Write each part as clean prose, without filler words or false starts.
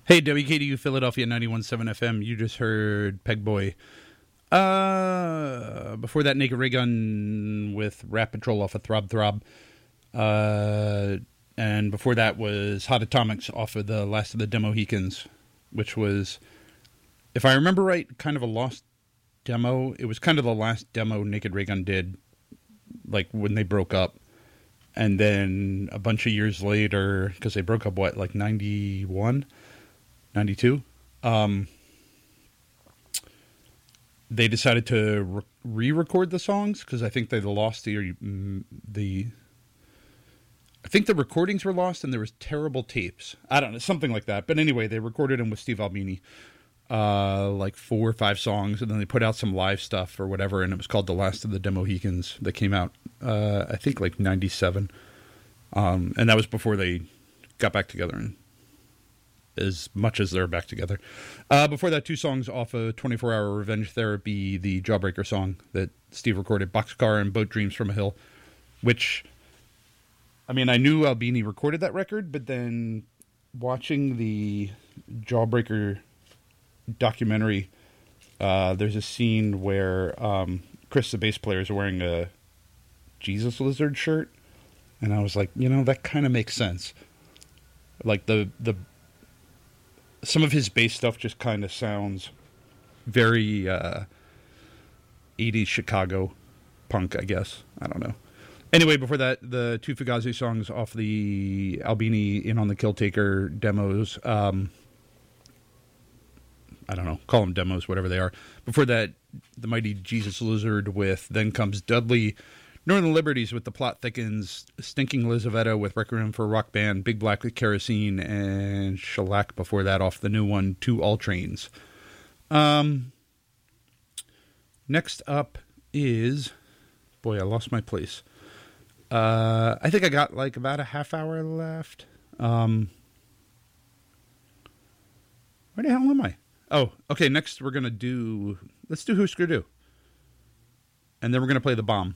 Hey, WKDU Philadelphia 91.7 FM. You just heard Peg Boy. Before that, Naked Ray Gun with Rat Patrol off of Throb Throb. And before that was Hot Atomics off of the Last of the Demohicans, which was, if I remember right, kind of a lost demo. It was kind of the last demo Naked Ray Gun did, like when they broke up. And then a bunch of years later, because they broke up, like 91? 92? They decided to re-record the songs, because I think they lost the I think the recordings were lost and there was terrible tapes. I don't know, something like that. But anyway, they recorded them with Steve Albini, like 4 or 5 songs, and then they put out some live stuff or whatever, and it was called The Last of the Demohicans that came out, I think like 97. And that was before they got back together, and as much as they're back together. Before that, 2 songs off of 24 Hour Revenge Therapy, the Jawbreaker song that Steve recorded, Boxcar and Boat Dreams from a Hill, which, I mean, I knew Albini recorded that record, but then watching the Jawbreaker documentary, there's a scene where Chris, the bass player, is wearing a Jesus Lizard shirt, and I was like, you know, that kind of makes sense. Like the some of his bass stuff just kind of sounds very 80s Chicago punk, I guess. I don't know. Anyway, before that, the 2 Fugazi songs off the Albini In on the Killtaker demos. I don't know, call them demos, whatever they are. Before that, the Mighty Jesus Lizard with Then Comes Dudley. Northern Liberties with The Plot Thickens, Stinking Lizaveta with Requiem for a Rock Band, Big Black with Kerosene, and Shellac before that off the new one, 2 All Trains. Next up is, boy, I lost my place. I think I got like about a half hour left. Where the hell am I? Oh, okay, next we're going to do, let's do Husker Du. And then we're going to play The Bomb.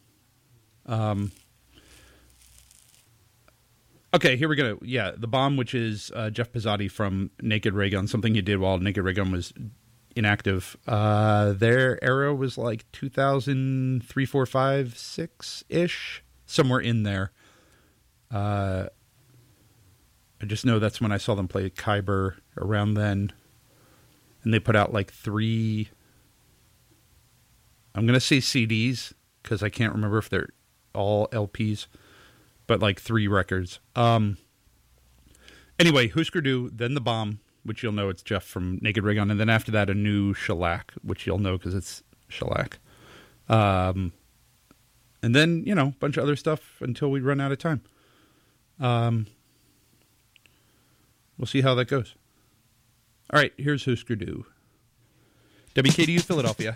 Okay, here we go. Yeah, The Bomb, which is Jeff Pizzotti from Naked Ray Gun, something he did while Naked Ray Gun was inactive. Their era was like 2003, 4, 5, 6-ish, somewhere in there. I just know that's when I saw them play at Khyber around then. And they put out like 3, I'm going to say CDs, because I can't remember if they're all LPs, but like 3 records. Anyway, Husker Du, then The Bomb, which you'll know it's Jeff from Naked Ray Gun, and then after that a new Shellac, which you'll know because it's Shellac. And then, you know, a bunch of other stuff until we run out of time. We'll see how that goes. All right, here's Husker Du. WKDU Philadelphia.